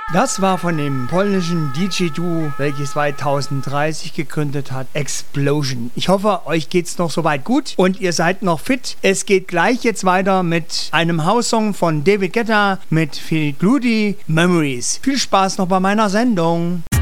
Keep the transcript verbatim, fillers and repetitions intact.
Das war von dem polnischen D J-Duo, welches zweitausenddreißig gegründet hat, Explosion. Ich hoffe, euch geht's noch soweit gut und ihr seid noch fit. Es geht gleich jetzt weiter mit einem House-Song von David Guetta mit Phil Gludi, Memories. Viel Spaß noch bei meiner Sendung.